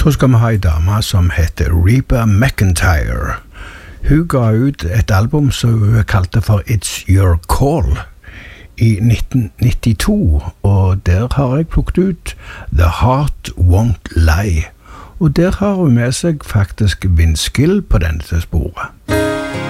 Så skal vi ha en dame som heter Reba McEntire. Hun ga ut et album som hun kalte for It's Your Call i 1992, og der har jeg plukket ut The Heart Won't Lie. Og der har hun med seg faktisk Vince Gill på denne sporet.